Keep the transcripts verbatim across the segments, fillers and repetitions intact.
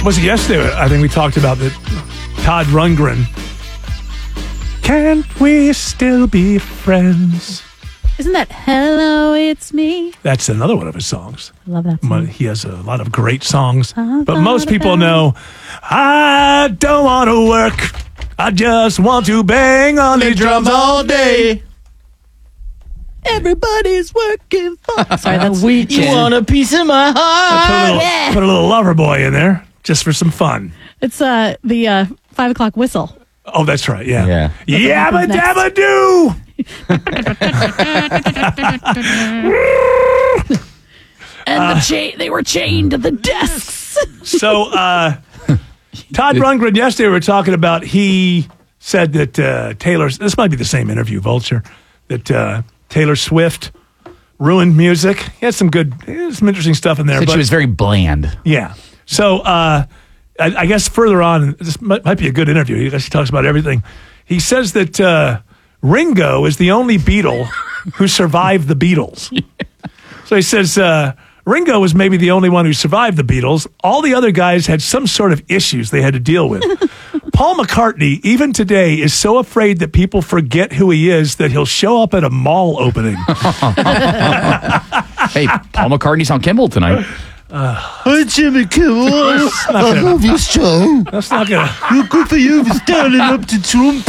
Was it yesterday? I think we talked about that. Todd Rundgren. Can we still be friends? Isn't that Hello, It's Me? That's another one of his songs. I love that song. He has a lot of great songs. I But most people know, I don't want to work. I just want to bang on the drums all day. Everybody's working for... Sorry, that's weekend. You want a piece of my heart? Put a little, yeah. put a little lover boy in there just for some fun. It's uh, the uh, five o'clock whistle. Oh, that's right. Yeah. Yeah. Yabba dabba doo. And the cha- they were chained to the desks. So, uh, Todd Rundgren, yesterday we were talking about, he said that uh, Taylor, this might be the same interview, Vulture, that uh, Taylor Swift ruined music. He had some good, he had some interesting stuff in there. Said but she was very bland. Yeah. So, uh, I, I guess further on, this might, might be a good interview. He actually talks about everything. He says that uh, Ringo is the only Beatle who survived the Beatles. So he says uh, Ringo was maybe the only one who survived the Beatles. All the other guys had some sort of issues they had to deal with. Paul McCartney, even today, is so afraid that people forget who he is that he'll show up at a mall opening. Hey, Paul McCartney's on Kimmel tonight. Uh, Hi, Jimmy Kimmel. I love your show. That's not gonna. You're good for you for standing up to Trump.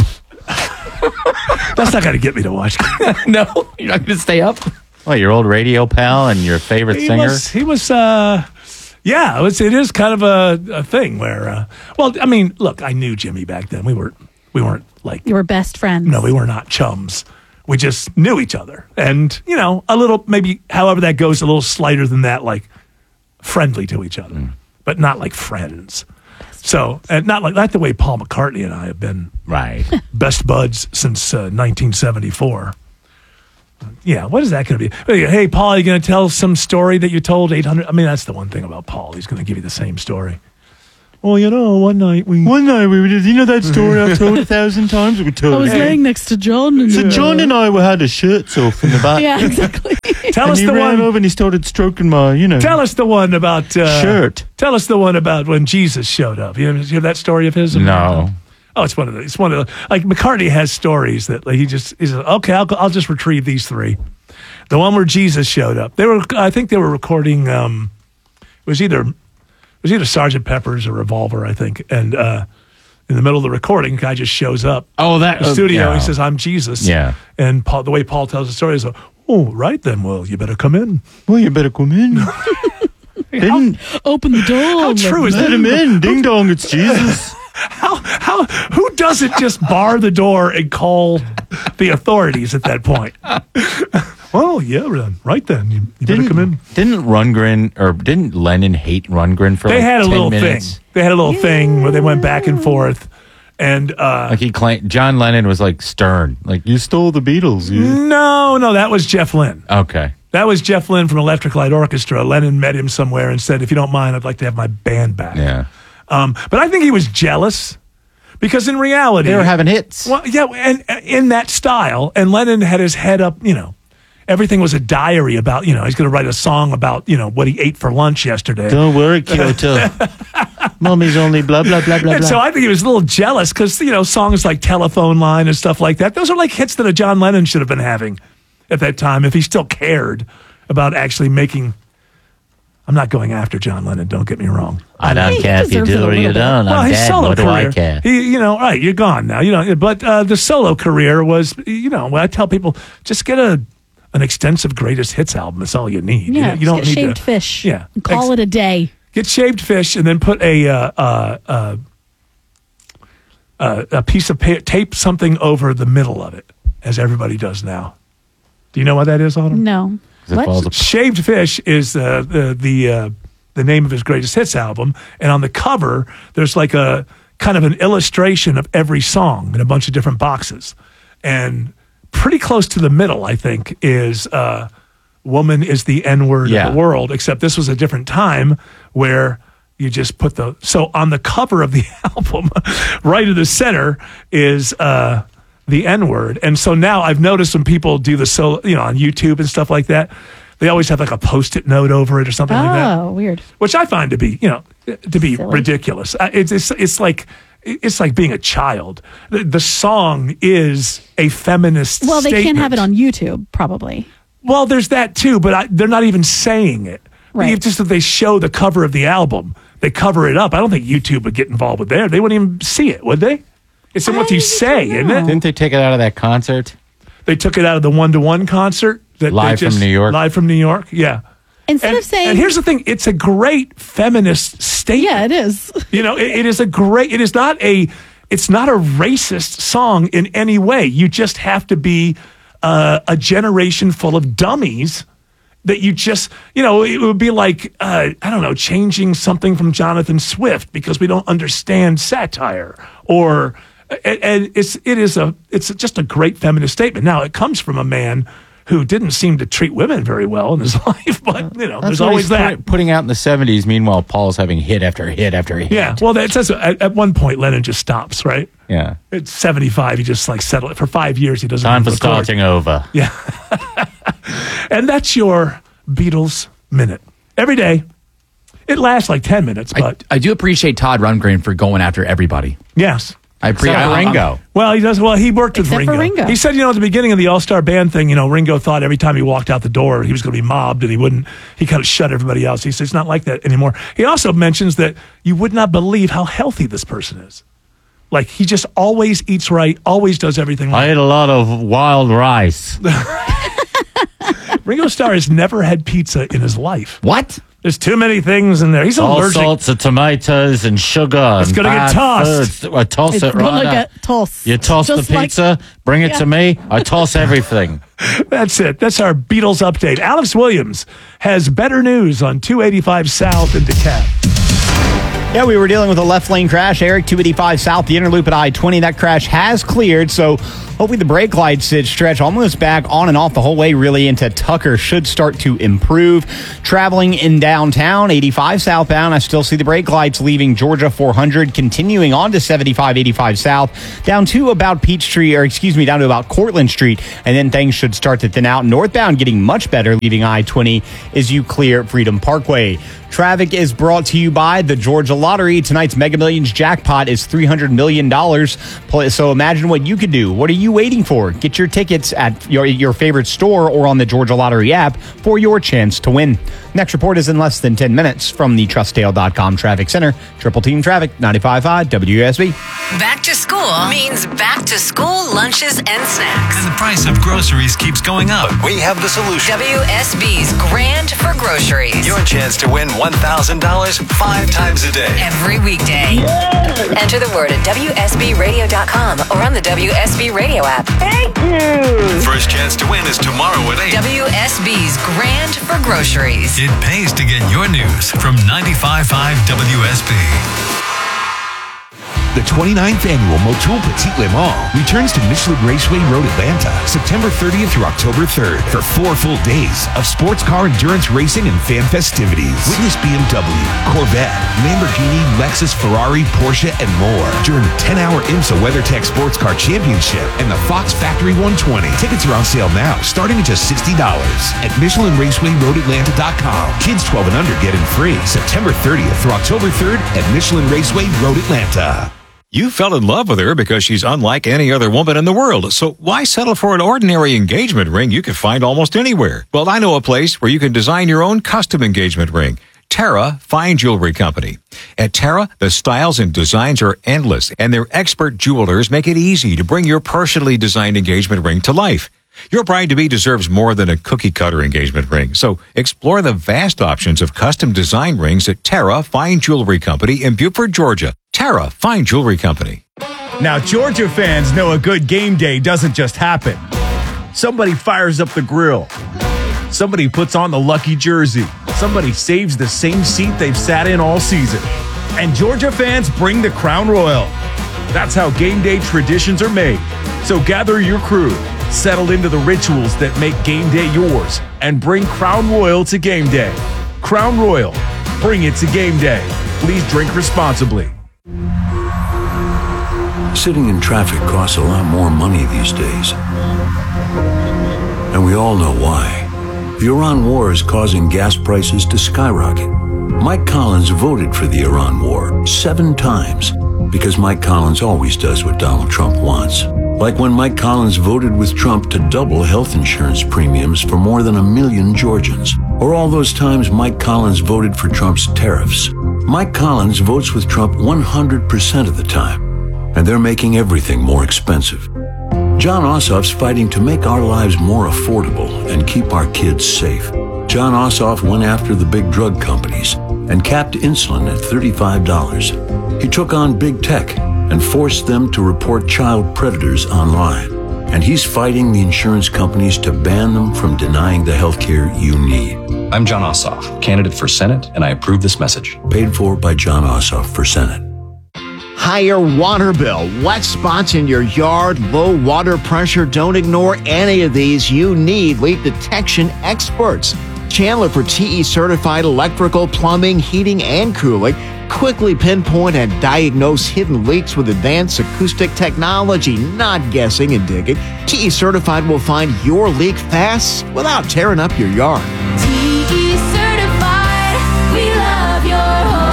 That's not gonna get me to watch. No, you're not going to stay up. What, your old radio pal and your favorite He singer? was. He was. Uh, yeah, it, was, it is kind of a, a thing where. Uh, well, I mean, look, I knew Jimmy back then. We weren't. We weren't like. You were best friends. No, we were not chums. We just knew each other, and you know, a little maybe. However that goes, a little slighter than that, like. Friendly to each other, mm. but not like friends. So, and not like not the way Paul McCartney and I have been right best buds since uh, nineteen seventy-four. Yeah, what is that going to be? Hey, Paul, are you going to tell some story that you told eight hundred? I mean, that's the one thing about Paul. He's going to give you the same story. Well, you know, one night we... One night we did, you know that story I've told a thousand times? We told I was hey. laying next to John. And so uh, John and I we had our shirts off in the back. Yeah, exactly. Tell and us he the ran one... over and he started stroking my, you know... Tell us the one about... Uh, shirt. Tell us the one about when Jesus showed up. You ever hear that story of his? No. Oh, it's one of the... It's one of the... Like, McCartney has stories that like, he just... He says, okay, I'll, I'll just retrieve these three. The one where Jesus showed up. They were... I think they were recording... Um, it was either... It was either Sergeant Pepper's or Revolver, I think. And uh, in the middle of the recording, guy just shows up. Oh, that the studio. Uh, he says, "I'm Jesus." Yeah. And Paul, the way Paul tells the story is, "Oh, right then. Well, you better come in." Well, you better come in. Didn't open the door. How true is let that? him in. Ding dong, it's Jesus. How how who doesn't just bar the door and call the authorities at that point? Well, yeah, then, right then. You, you better didn't, come in. Didn't Rundgren, or didn't Lennon hate Rundgren for They like had a ten little minutes? thing. They had a little yeah. thing where they went back and forth. And uh, like he claimed, John Lennon was like stern. Like, you stole the Beatles. You. No, no, that was Jeff Lynne. Okay. That was Jeff Lynne from Electric Light Orchestra. Lennon met him somewhere and said, if you don't mind, I'd like to have my band back. Yeah. Um, but I think he was jealous because in reality... They were having hits. Well, yeah, and in that style. And Lennon had his head up, you know. Everything was a diary about, you know, he's going to write a song about, you know, what he ate for lunch yesterday. Don't worry, Kyoto. Mommy's only blah, blah, blah, blah, and blah. so I think he was a little jealous because, you know, songs like Telephone Line and stuff like that, those are like hits that a John Lennon should have been having at that time if he still cared about actually making... I'm not going after John Lennon, don't get me wrong. I don't care if you do or you don't. Well, I'm his dead. solo What do career, I care? He, you know, right, you're gone now. You know, but uh, the solo career was, you know, I tell people, just get a an extensive greatest hits album. That's all you need. Yeah, you, you don't get need Shaved to, Fish. Yeah, and call Ex- it a day. Get Shaved Fish, and then put a uh, uh, uh, uh, a piece of pa- tape something over the middle of it, as everybody does now. Do you know what that is, Autumn? No. What? Shaved Fish is uh, the the uh, the name of his greatest hits album, and on the cover there's like a kind of an illustration of every song in a bunch of different boxes, and pretty close to the middle, I think, is uh, "Woman is the N-word yeah. of the world." Except this was a different time where you just put the so on the cover of the album, right in the center is. Uh, the N-word. And so now I've noticed when people do the solo, you know, on YouTube and stuff like that, They always have like a post-it note over it or something like that. Oh, weird. Which I find to be, you know, to be Silly. ridiculous. Uh, It's, it's it's like it's like being a child. The, the song is a feminist. Well, they statement. can't have it on YouTube, probably. Well, there's that too, but I, they're not even saying it. Right. It's just that they show the cover of the album. They cover it up. I don't think YouTube would get involved with that. They wouldn't even see it, would they? It's in what I you say, don't isn't know. it? Didn't they take it out of that concert? They took it out of the one-to-one concert. That they Live from just- New York. Live from New York, yeah. Instead And, of saying, and here's the thing: it's a great feminist statement. yeah, it is. You know, it, it is a great. It is not a. It's not a racist song in any way. You just have to be uh, a generation full of dummies. That you just, you know, it would be like uh, I don't know, changing something from Jonathan Swift because we don't understand satire, or and, and it's it is a it's just a great feminist statement. Now it comes from a man who didn't seem to treat women very well in his life, but you know, That's there's what always he's that. put- putting out in the seventies. Meanwhile, Paul's having hit after hit after hit. Yeah, well, that says at, at one point Lennon just stops, right? Yeah. At seventy-five, he just like settled it for five years. He doesn't Time for record. starting over. Yeah, and that's your Beatles minute every day. It lasts like ten minutes, I, but I do appreciate Todd Rundgren for going after everybody. yes. I appreciate Except for Ringo. Well, he does. Well, he worked with Except Ringo. for Ringo. He said, you know, at the beginning of the All Star Band thing, you know, Ringo thought every time he walked out the door, he was going to be mobbed, and he wouldn't. He kind of shut everybody else. He said it's not like that anymore. He also mentions that you would not believe how healthy this person is. Like he just always eats right, always does everything I right. ate a lot of wild rice. Ringo Starr has never had pizza in his life. What? There's too many things in there. He's All allergic. sorts of tomatoes and sugar. It's and gonna get bad tossed. foods. I toss It's it gonna right get up. tossed. You toss the Just like- pizza, bring it Yeah. to me. I toss everything. That's it. That's our Beatles update. Alex Williams has better news on two eighty-five South in DeKalb. Yeah, we were dealing with a left lane crash. Eric, two eighty-five South, the Interloop at I twenty. That crash has cleared, so hopefully the brake lights that stretch almost back on and off the whole way really into Tucker should start to improve. Traveling in downtown, eighty-five southbound, I still see the brake lights leaving Georgia four hundred, continuing on to seventy-five eighty-five South, down to about Peachtree, or excuse me, down to about Cortlandt Street, and then things should start to thin out. Northbound getting much better, leaving I twenty as you clear Freedom Parkway. Traffic is brought to you by the Georgia Lottery. Tonight's Mega Millions jackpot is three hundred million dollars. So imagine what you could do. What are you waiting for? Get your tickets at your, your favorite store or on the Georgia Lottery app for your chance to win. Next report is in less than ten minutes from the Trustdale dot com Traffic Center. Triple Team Traffic, ninety-five point five W S B. Back to school means back to school lunches and snacks. And the price of groceries keeps going up. We have the solution. W S B's Grand for Groceries. Your chance to win one thousand dollars five times a day. Every weekday. Enter the word at W S B radio dot com or on the W S B radio app. Thank you. First chance to win is tomorrow at eight. W S B's Grand for Groceries. It pays to get your news from ninety-five point five W S B. The twenty-ninth Annual Motul Petit Le Mans returns to Michelin Raceway Road, Atlanta, September thirtieth through October third for four full days of sports car endurance racing and fan festivities. Witness B M W, Corvette, Lamborghini, Lexus, Ferrari, Porsche, and more during the ten-hour IMSA WeatherTech Sports Car Championship and the Fox Factory one twenty. Tickets are on sale now, starting at just sixty dollars at Michelin Raceway Road Atlanta dot com. Kids twelve and under get in free September thirtieth through October third at Michelin Raceway Road Atlanta. You fell in love with her because she's unlike any other woman in the world. So why settle for an ordinary engagement ring you can find almost anywhere? Well, I know a place where you can design your own custom engagement ring. Terra Fine Jewelry Company. At Terra, the styles and designs are endless, and their expert jewelers make it easy to bring your personally designed engagement ring to life. Your bride-to-be deserves more than a cookie-cutter engagement ring, so explore the vast options of custom design rings at Terra Fine Jewelry Company in Beaufort, Georgia. Terra Fine Jewelry Company. Now, Georgia fans know a good game day doesn't just happen. Somebody fires up the grill. Somebody puts on the lucky jersey. Somebody saves the same seat they've sat in all season. And Georgia fans bring the Crown Royal. That's how game day traditions are made. So gather your crew, settle into the rituals that make game day yours, and bring Crown Royal to game day. Crown Royal, bring it to game day. Please drink responsibly. Sitting in traffic costs a lot more money these days. And we all know why. The Iran war is causing gas prices to skyrocket. Mike Collins voted for the Iran war seven times because Mike Collins always does what Donald Trump wants. Like when Mike Collins voted with Trump to double health insurance premiums for more than a million Georgians. Or all those times Mike Collins voted for Trump's tariffs. Mike Collins votes with Trump one hundred percent of the time. And they're making everything more expensive. John Ossoff's fighting to make our lives more affordable and keep our kids safe. John Ossoff went after the big drug companies and capped insulin at thirty-five dollars. He took on big tech and forced them to report child predators online. And he's fighting the insurance companies to ban them from denying the health care you need. I'm John Ossoff, candidate for Senate, and I approve this message. Paid for by John Ossoff for Senate. Higher water bill, wet spots in your yard, low water pressure. Don't ignore any of these. You need leak detection experts. Chandler for T E certified electrical, plumbing, heating, and cooling. Quickly pinpoint and diagnose hidden leaks with advanced acoustic technology, not guessing and digging. T E certified will find your leak fast without tearing up your yard. T E certified, we love your home.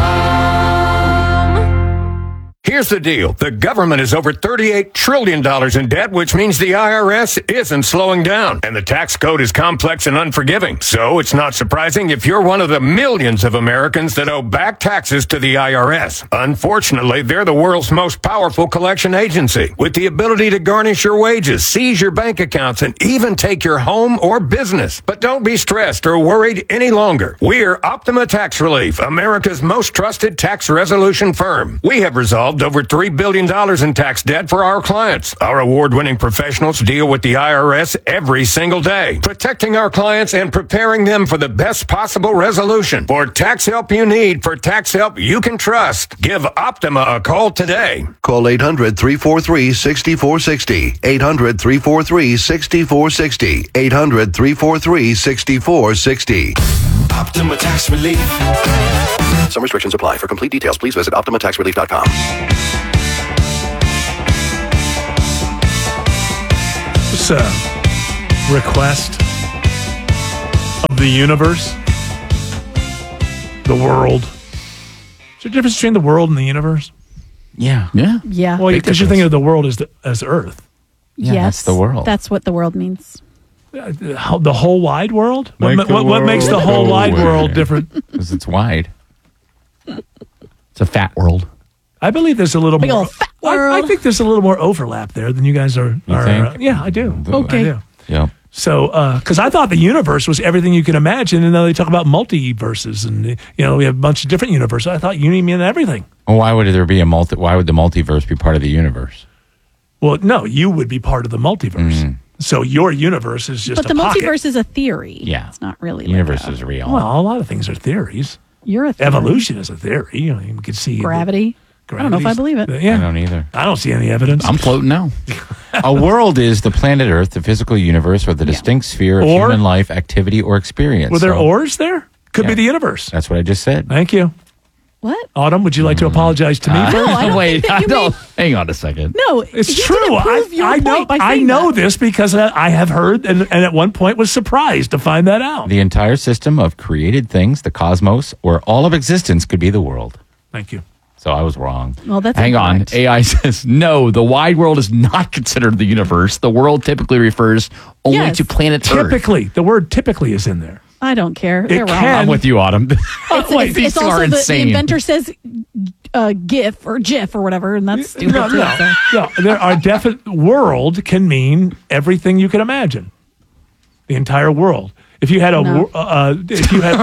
Here's the deal. The government is over thirty-eight trillion dollars in debt, which means the I R S isn't slowing down. And the tax code is complex and unforgiving. So it's not surprising if you're one of the millions of Americans that owe back taxes to the I R S. Unfortunately, they're the world's most powerful collection agency, with the ability to garnish your wages, seize your bank accounts, and even take your home or business. But don't be stressed or worried any longer. We're Optima Tax Relief, America's most trusted tax resolution firm. We have resolved over three billion dollars in tax debt for our clients. Our award-winning professionals deal with the I R S every single day, protecting our clients and preparing them for the best possible resolution. For tax help you need, for tax help you can trust, give Optima a call today. Call eight hundred, three four three, six four six zero. eight hundred, three four three, six four six zero. eight hundred, three four three, six four six zero. Optima Tax Relief. Some restrictions apply. For complete details, please visit optima tax relief dot com. This uh, request of the universe, the world. Is there a difference between the world and the universe? Yeah. Yeah. Yeah. Well, because you're thinking of the world as the, as Earth. Yeah, yes, that's the world. That's what the world means. Uh, how- the whole wide world? What, Make ma- the what, what makes the world whole go wide away. world different? Because it's wide. It's a fat world. I believe there's a little Big more. old fat I, I world. think there's a little more overlap there than you guys are. You are think? uh, yeah, I do. Okay. I do. Yeah. So, because I thought the universe was everything you can imagine, and now they talk about multiverses, and you know we have a bunch of different universes. I thought you mean everything. Well, why would there be a multi? Why would the multiverse be part of the universe? Well, no, you would be part of the multiverse. Mm. So your universe is just But the a pocket. multiverse is a theory. Yeah. It's not really. The universe like a- is real. Well, a lot of things are theories. You're a theory. Evolution is a theory. You know, you can see the- Gravity. I don't know if I believe it. Yeah, I don't either. I don't see any evidence. I'm floating now. A world is the planet Earth, the physical universe, or the distinct sphere of Or- human life, activity, or experience. Were there So- oars there? Could be Yeah. the universe. That's what I just said. Thank you. What? Autumn, would you like to apologize to me Uh, first? No, I don't Wait, think that I you don't. made- Hang on a second. No, It's you true. didn't I, prove your I know. point by I saying know that. this because I I have heard, and, and at one point was surprised to find that out. The entire system of created things, the cosmos, or all of existence could be the world. Thank you. So I was wrong. Well, that's Hang on. incorrect. A I says, no, the wide world is not considered the universe. The world typically refers only Yes. to planet Earth. Typically, the word "typically" is in there. I don't care. They're wrong. can- I'm with you, Autumn. It's, Wait, it's, these it's two also are the, the insane. inventor says uh, GIF or GIF or whatever, and that's stupid No, too. no, so. no. There are definite. World can mean everything you can imagine. The entire world. If you had a, No. wor- uh, if you had,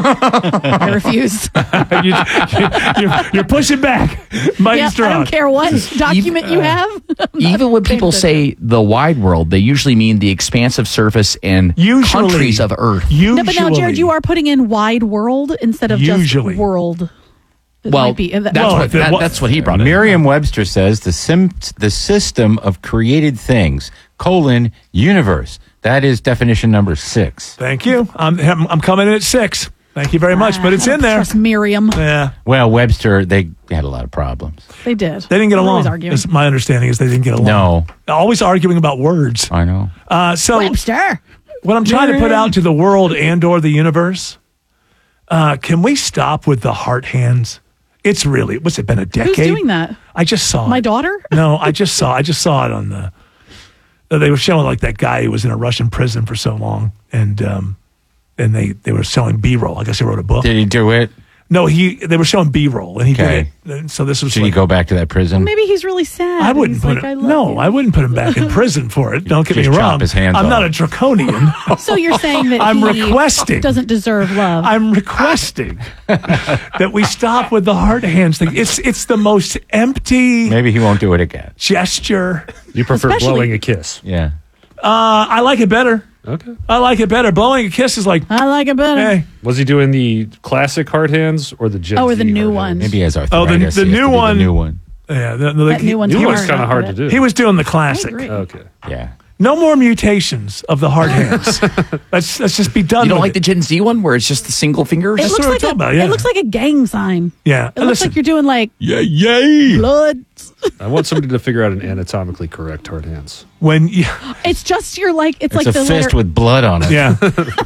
I refuse. you, you, you're, you're pushing back, mighty Yeah, strong. I don't care what document you have. Even when people Same say the wide world, they usually mean the expansive surface and Usually, countries of Earth. Usually, No, but now, Jared, you are putting in wide world instead of Usually. just world. It Well, might be, uh, that's, Well, what, if it that, wa- that's what he brought in. Merriam-Webster says the sim- the system of created things, colon, universe. That is definition number six. Thank you. I'm, I'm I'm coming in at six. Thank you very much. But it's I in don't there. Trust Miriam. Yeah, Well, Webster, they had a lot of problems. They did. they didn't get They're along. always arguing. Is my understanding is they didn't get along. No, Always arguing about words. I know. Uh, so Webster. what I'm trying to put out to the world and or the universe, uh, can we stop with the heart hands? It's really, what's it been, a decade? Who's doing that? I just saw My it. daughter? No, I just saw I just saw it on the, uh, they were showing like that guy who was in a Russian prison for so long, and um, and they, they were showing B-roll. I guess they wrote a book. Did he do it? No, he. They were showing B-roll, and he Okay. did it. And so this was Should like, he go back to that prison? Maybe he's really sad. I wouldn't He's put like, him. I love No, you. I wouldn't put him back in prison for it. Don't get Just me chop wrong. his hands I'm not off. a draconian. So you're saying that I'm he requesting. doesn't deserve love. I'm requesting that we stop with the heart hands thing. It's it's the most empty Maybe he won't do it again. gesture. You prefer Especially- blowing a kiss. Yeah. Uh, I like it better. Okay. I like it better. Blowing a kiss is like, I like it better. hey. Was he doing the classic hard hands or the Gen Oh, or Z the new hard one. hands? Maybe he has Oh, arthritis. the, He the has to new do one. The new one. Yeah, the, the, That he, new one's New hard. one's kind of hard to do. he was doing the classic. agree. Okay. Yeah. No more mutations of the hard hands. let's let's just be done. You don't with like it. the Gen Z one where it's just the single fingers? It That's looks what I'm like a, talking about, yeah. it looks like a gang sign. Yeah, It looks listen. like you're doing like Yeah, yay. blood. I want somebody to figure out an anatomically correct hard hands. when you, It's just your like. It's, It's like a the fist letter. with blood on it. yeah.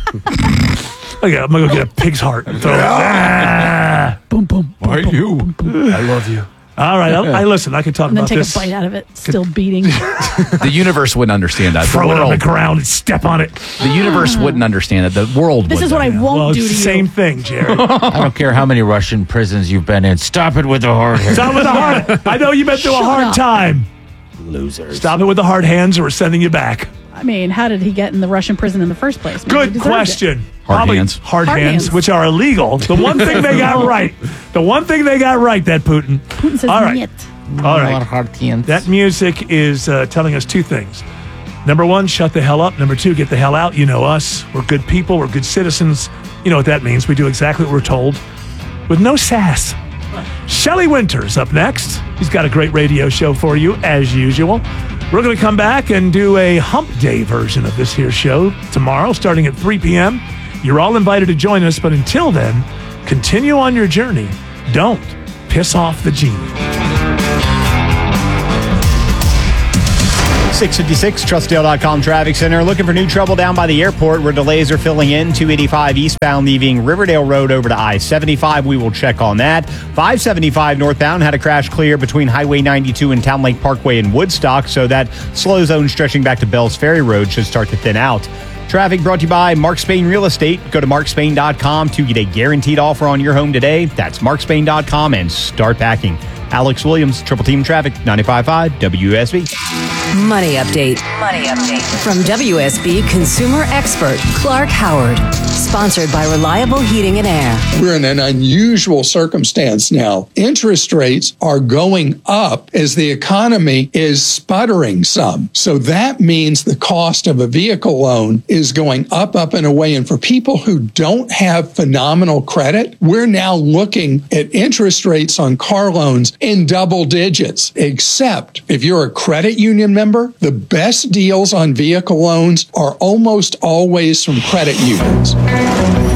Okay, I'm gonna go get a pig's heart. And throw it. Ah. boom, boom. Why you? I love you. All right, I, I listen. I can talk And then about take this. a bite out of it, still beating. The universe wouldn't understand that. The Throw it on the world, ground and step on it. the universe wouldn't understand it. The world This would. is what I though. won't Well, do it's to the you. same thing, Jerry. I don't care how many Russian prisons you've been in. Stop it with the hard hands. Stop with the hard. I know you've been through a Shut hard up. time. Losers. Stop it with the hard hands, or we're sending you back. I mean, how did he get in the Russian prison in the first place? Maybe he Good deserved it. question. Hard Probably hands. Hard, Hard hands, hands. which are illegal. The one thing they got right. The one thing they got right, that Putin. Putin says All right. "Niet." All right. Hard hands. That music is uh, telling us two things. Number one, shut the hell up. Number two, get the hell out. You know us. We're good people. We're good citizens. You know what that means. We do exactly what we're told with no sass. Shelley Winters up next. He's got a great radio show for you, as usual. We're going to come back and do a hump day version of this here show tomorrow, starting at three p.m. You're all invited to join us, but until then, continue on your journey. Don't piss off the genie. six fifty-six, trustdale dot com Traffic Center. Looking for new trouble down by the airport where delays are filling in. two eighty-five eastbound leaving Riverdale Road over to I seventy-five. We will check on that. five seventy-five northbound had a crash clear between Highway ninety-two and Town Lake Parkway in Woodstock, so that slow zone stretching back to Bells Ferry Road should start to thin out. Traffic brought to you by Mark Spain Real Estate. Go to mark spain dot com to get a guaranteed offer on your home today. That's mark spain dot com and start packing. Alex Williams, Triple Team Traffic, ninety-five point five W S B. Money update. Money update from W S B consumer expert Clark Howard. Sponsored by Reliable Heating and Air. We're in an unusual circumstance now. Interest rates are going up as the economy is sputtering some. So that means the cost of a vehicle loan is going up, up, and away. And for people who don't have phenomenal credit, we're now looking at interest rates on car loans in double digits. Except if you're a credit union member, the best deals on vehicle loans are almost always from credit unions.